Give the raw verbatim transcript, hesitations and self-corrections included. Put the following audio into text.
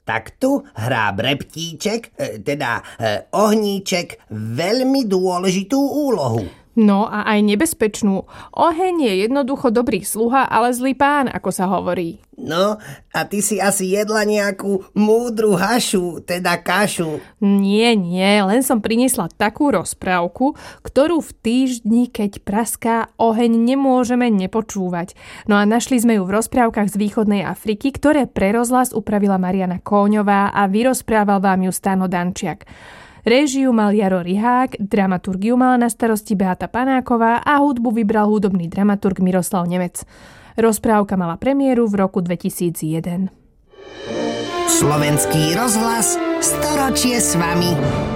tak tu hrá Breptíček, teda ohníček, veľmi dôležitú úlohu. No a aj nebezpečnú. Oheň je jednoducho dobrý sluha, ale zlý pán, ako sa hovorí. No, a ty si asi jedla nejakú múdru hašu, teda kašu. Nie, nie, len som priniesla takú rozprávku, ktorú v týždni, keď praská oheň, nemôžeme nepočúvať. No a našli sme ju v rozprávkach z východnej Afriky, ktoré pre rozhlas upravila Mariana Kóňová a vyrozprával vám ju Stano Dančiak. Réžiu mal Jaro Rihák, dramaturgiu mala na starosti Beata Panáková a hudbu vybral hudobný dramaturg Miroslav Nemec. Rozprávka mala premiéru v roku dvetisícjeden. Slovenský rozhlas, storočie s vami.